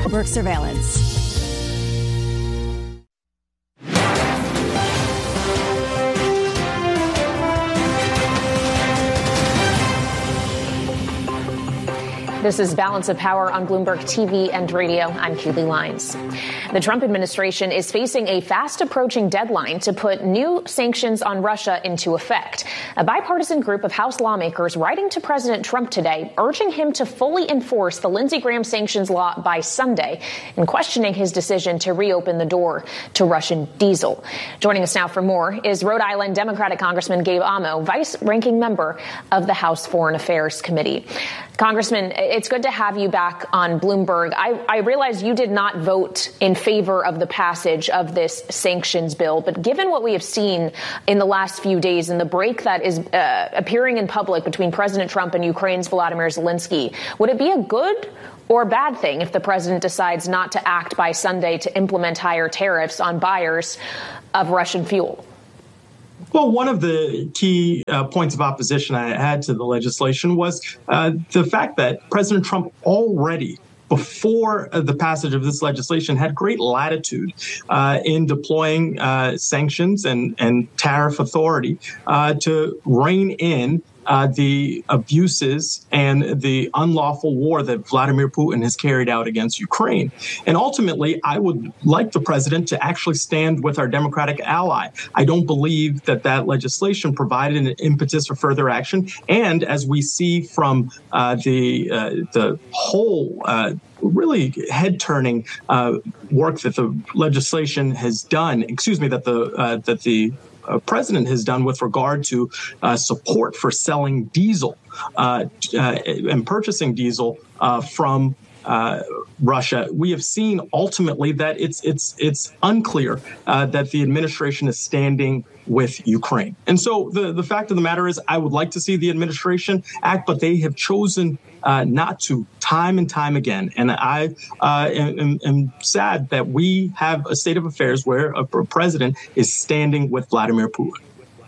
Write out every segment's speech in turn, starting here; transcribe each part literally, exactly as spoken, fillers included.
network surveillance. This is Balance of Power on Bloomberg T V and radio. I'm Keely Lines. The Trump administration is facing a fast approaching deadline to put new sanctions on Russia into effect. A bipartisan group of House lawmakers writing to President Trump today, urging him to fully enforce the Lindsey Graham sanctions law by Sunday and questioning his decision to reopen the door to Russian diesel. Joining us now for more is Rhode Island Democratic Congressman Gabe Amo, vice-ranking member of the House Foreign Affairs Committee. Congressman, it's good to have you back on Bloomberg. I, I realize you did not vote in favor of the passage of this sanctions bill, but given what we have seen in the last few days and the break that is uh, appearing in public between President Trump and Ukraine's Volodymyr Zelensky, would it be a good or bad thing if the president decides not to act by Sunday to implement higher tariffs on buyers of Russian fuel? Well, one of the key uh, points of opposition I had to the legislation was uh, the fact that President Trump already, before the passage of this legislation, had great latitude uh, in deploying uh, sanctions and, and tariff authority uh, to rein in Uh, the abuses and the unlawful war that Vladimir Putin has carried out against Ukraine. And ultimately, I would like the president to actually stand with our Democratic ally. I don't believe that that legislation provided an impetus for further action. And as we see from uh, the uh, the whole uh, really head-turning uh, work that the legislation has done, excuse me, that the uh, that the Uh, president has done with regard to uh, support for selling diesel uh, uh, and purchasing diesel uh, from uh, Russia. We have seen ultimately that it's it's it's unclear uh, that the administration is standing with Ukraine. And so the, the fact of the matter is I would like to see the administration act, but they have chosen uh, not to time and time again. And I uh, am, am sad that we have a state of affairs where a, a president is standing with Vladimir Putin.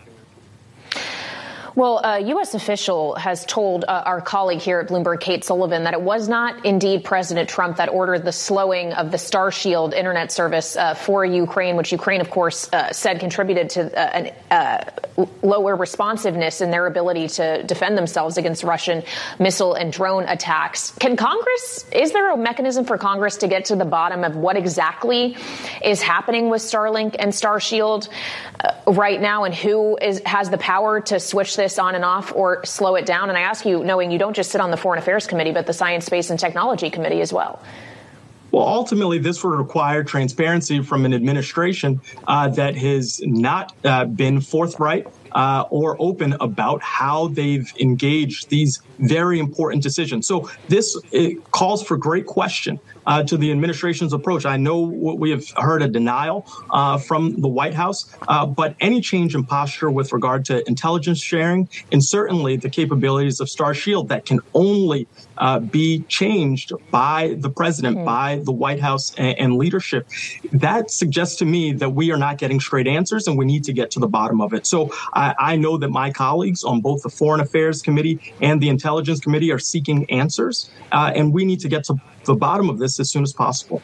Well, a U S official has told uh, our colleague here at Bloomberg, Kate Sullivan, that it was not indeed President Trump that ordered the slowing of the Starshield internet service uh, for Ukraine, which Ukraine, of course, uh, said contributed to uh, an uh, lower responsiveness in their ability to defend themselves against Russian missile and drone attacks. Can Congress, is there a mechanism for Congress to get to the bottom of what exactly is happening with Starlink and Starshield uh, right now, and who is has the power to switch this on and off or slow it down? And I ask you, knowing you don't just sit on the Foreign Affairs Committee, but the Science, Space and Technology Committee as well. Well, ultimately, this would require transparency from an administration uh, that has not uh, been forthright uh, or open about how they've engaged these very important decisions. So this it calls for great question uh, to the administration's approach. I know we have heard a denial uh, from the White House, uh, but any change in posture with regard to intelligence sharing and certainly the capabilities of Starshield that can only uh, be changed by the president, mm. by the White House and, and leadership, that suggests to me that we are not getting straight answers and we need to get to the bottom of it. So I, I know that my colleagues on both the Foreign Affairs Committee and the Intelligence Committee are seeking answers, uh, and we need to get to the bottom of this as soon as possible.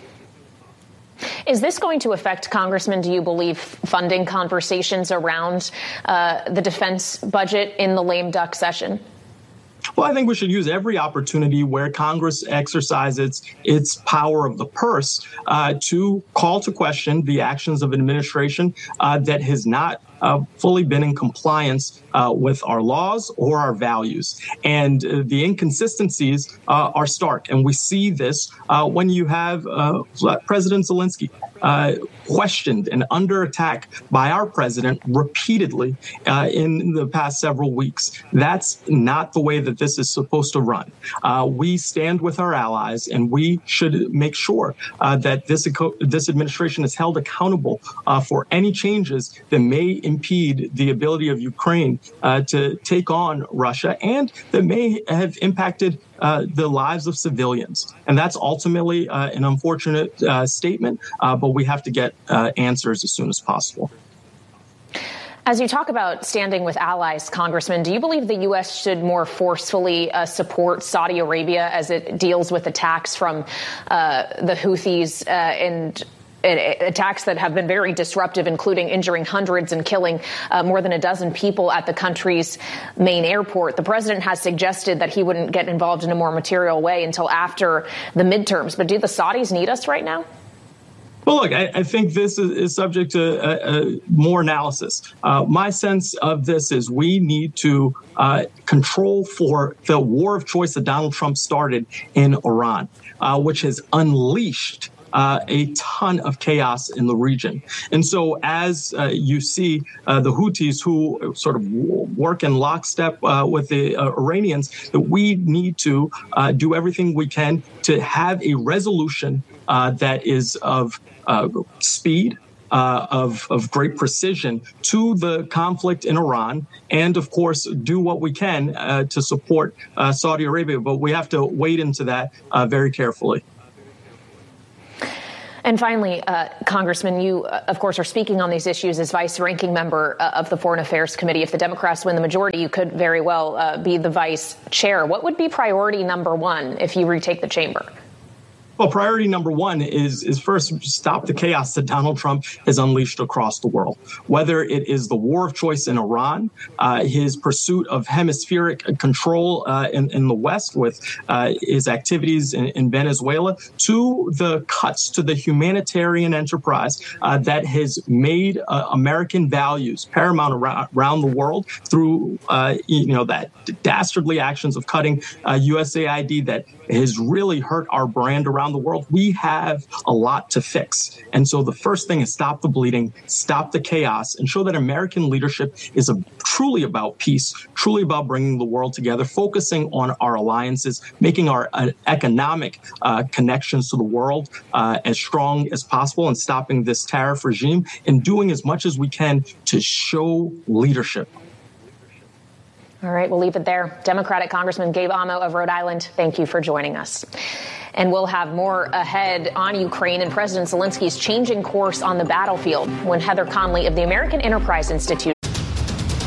Is this going to affect, Congressman, do you believe, funding conversations around uh, the defense budget in the lame duck session? Well, I think we should use every opportunity where Congress exercises its power of the purse uh, to call to question the actions of an administration uh, that has not uh, fully been in compliance uh, with our laws or our values. And uh, the inconsistencies uh, are stark. And we see this uh, when you have uh, President Zelensky uh, questioned and under attack by our president repeatedly uh, in the past several weeks. That's not the way that this is supposed to run. Uh, we stand with our allies, and we should make sure uh, that this, this administration is held accountable uh, for any changes that may impede the ability of Ukraine uh, to take on Russia and that may have impacted uh, the lives of civilians. And that's ultimately uh, an unfortunate uh, statement, uh, but we have to get uh, answers as soon as possible. As you talk about standing with allies, Congressman, do you believe the U S should more forcefully uh, support Saudi Arabia as it deals with attacks from uh, the Houthis uh, and attacks that have been very disruptive, including injuring hundreds and killing uh, more than a dozen people at the country's main airport? The president has suggested that he wouldn't get involved in a more material way until after the midterms. But do the Saudis need us right now? Well, look, I, I think this is, is subject to uh, uh, more analysis. Uh, my sense of this is we need to uh, control for the war of choice that Donald Trump started in Iran, uh, which has unleashed Uh, a ton of chaos in the region. And so as uh, you see uh, the Houthis, who sort of work in lockstep uh, with the uh, Iranians, that we need to uh, do everything we can to have a resolution uh, that is of uh, speed, Uh, of, of great precision to the conflict in Iran, and of course do what we can uh, to support uh, Saudi Arabia. But we have to wade into that uh, very carefully. And finally, uh, Congressman, you, uh, of course, are speaking on these issues as vice ranking member uh, of the Foreign Affairs Committee. If the Democrats win the majority, you could very well uh, be the vice chair. What would be priority number one if you retake the chamber? Well, priority number one is is first stop the chaos that Donald Trump has unleashed across the world, whether it is the war of choice in Iran, uh, his pursuit of hemispheric control uh, in, in the West with uh, his activities in, in Venezuela, to the cuts to the humanitarian enterprise uh, that has made uh, American values paramount around, around the world through, uh, you know, that dastardly actions of cutting uh, U S A I D that has really hurt our brand around the world. We have a lot to fix. And so the first thing is stop the bleeding, stop the chaos, and show that American leadership is a, truly about peace, truly about bringing the world together, focusing on our alliances, making our uh, economic uh, connections to the world uh, as strong as possible, and stopping this tariff regime, and doing as much as we can to show leadership. All right, we'll leave it there. Democratic Congressman Gabe Amo of Rhode Island, thank you for joining us. And we'll have more ahead on Ukraine and President Zelensky's changing course on the battlefield when Heather Conley of the American Enterprise Institute